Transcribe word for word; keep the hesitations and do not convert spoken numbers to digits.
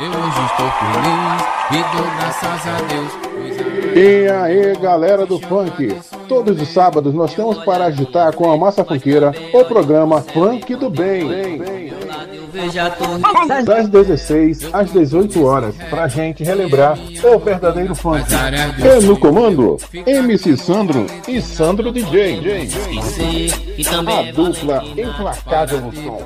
eu hoje estou feliz e dou graças a Deus. E aí, galera do funk, todos os sábados nós temos para agitar com a massa funkeira o programa Funk do Bem. Das dezesseis às dezoito horas, pra gente relembrar o verdadeiro funk. E no comando, M C Sandro e Sandro D J. A dupla implacável no som.